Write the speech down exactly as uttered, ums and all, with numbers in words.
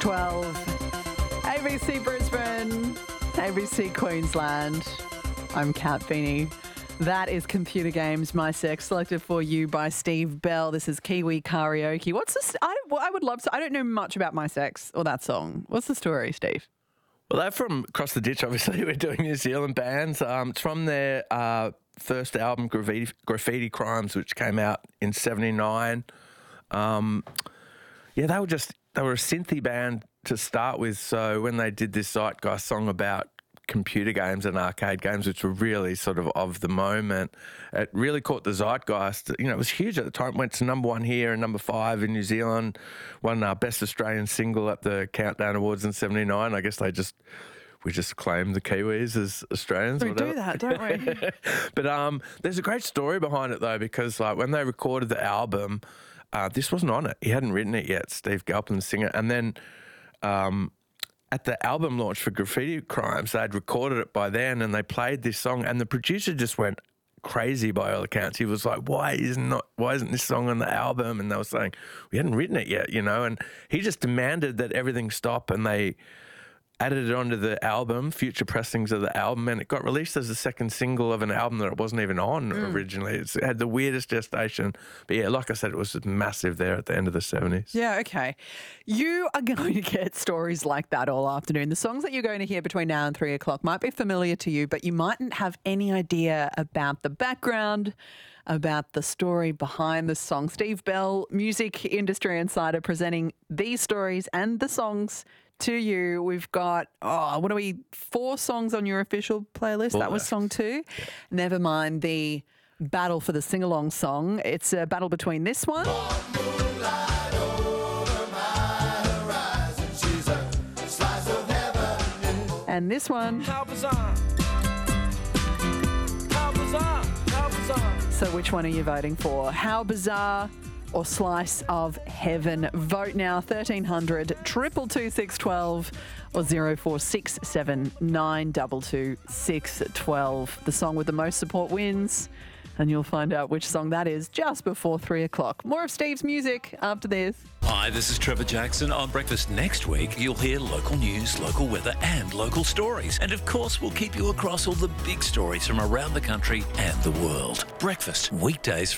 twelve. A B C Brisbane, A B C Queensland. I'm Kat Feeney. That is Computer Games, My Sex, selected for you by Steve Bell. This is Kiwi Karaoke. What's this? I, I would love to. I don't know much about My Sex or that song. What's the story, Steve? Well, they're from across the ditch, obviously. We're doing New Zealand bands. Um, it's from their uh, first album, Graffiti, Graffiti Crimes, which came out in seventy-nine. Um, yeah, they were just, they were a synthy band to start with. So when they did this Zeitgeist song about computer games and arcade games, which were really sort of of the moment, it really caught the zeitgeist. You know, it was huge at the time. It went to number one here and number five in New Zealand. Won our best Australian single at the Countdown Awards in seventy-nine. I guess they just we just claimed the Kiwis as Australians. We whatever. do that, don't we? But um, there's a great story behind it though, because like when they recorded the album, uh, this wasn't on it. He hadn't written it yet. Steve Galpin, the singer, and then um. at the album launch for Graffiti Crimes, they'd recorded it by then and they played this song and the producer just went crazy by all accounts. He was like, why isn't not why isn't this song on the album? And they were saying, we hadn't written it yet, you know, and he just demanded that everything stop and they added it onto the album, future pressings of the album, and it got released as the second single of an album that it wasn't even on mm. originally. It's, it had the weirdest gestation. But yeah, like I said, it was massive there at the end of the seventies. Yeah, okay. You are going to get stories like that all afternoon. The songs that you're going to hear between now and three o'clock might be familiar to you, but you mightn't have any idea about the background, about the story behind the song. Steve Bell, music industry insider, presenting these stories and the songs to you. We've got, oh, what are we, four songs on your official playlist? Four that was left. song two. Yeah. Never mind the battle for the sing-along song. It's a battle between this one. And this one. How bizarre. How bizarre. How bizarre. So which one are you voting for? How Bizarre or Slice of Heaven? Vote now, thirteen hundred, two two two, six one two or zero four six seven, nine two two, six one two. The song with the most support wins, and you'll find out which song that is just before three o'clock. More of Steve's music after this. Hi, this is Trevor Jackson. On Breakfast next week, you'll hear local news, local weather and local stories. And of course, we'll keep you across all the big stories from around the country and the world. Breakfast, weekdays